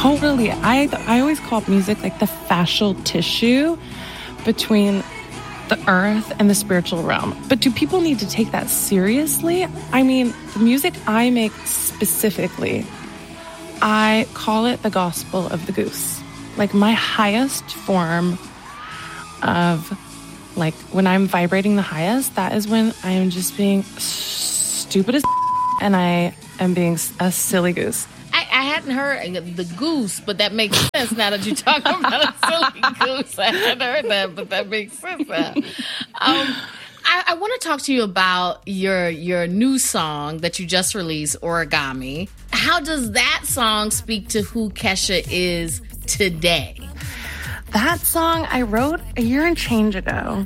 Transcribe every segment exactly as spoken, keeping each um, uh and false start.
Totally. I I always call music like the fascial tissue between the earth and the spiritual realm. But do people need to take that seriously? I mean, the music I make specifically, I call it the gospel of the goose. Like my highest form of, like when I'm vibrating the highest, that is when I am just being stupid as and I am being a silly goose. I, I hadn't heard the goose, but that makes sense now that you're talking about a silly goose. I hadn't heard that, but that makes sense now. Um, I, I want to talk to you about your your new song that you just released, Origami. How does that song speak to who Kesha is today? That song I wrote a year and change ago.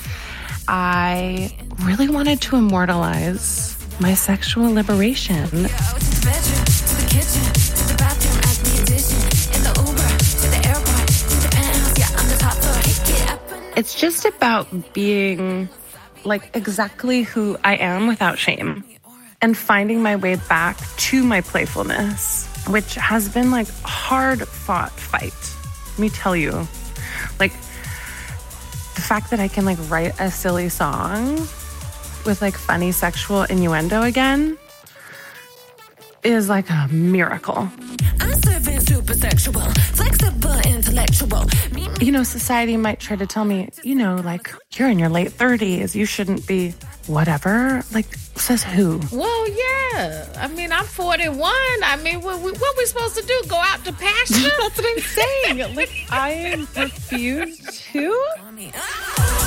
I really wanted to immortalize my sexual liberation. It's just about being like exactly who I am without shame and finding my way back to my playfulness, which has been like a hard fought fight. Let me tell you, like the fact that I can like write a silly song with like funny sexual innuendo again is like a miracle. I'm serving super sexual, flexible, intellectual. You know, society might try to tell me, you know, like you're in your late thirties, you shouldn't be whatever. Like, says who? Well, yeah. I mean, I'm forty-one. I mean, what, what we supposed to do? Go out to pasture? That's what I'm saying. Like, I refuse to.